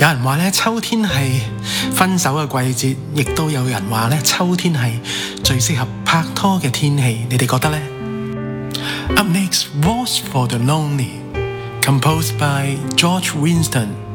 有人話咧，秋天係分手嘅季節，亦都有人話咧，秋天係最適合拍拖嘅天氣。你哋覺得呢？ Up next, Waltz for the Lonely, composed by George Winston.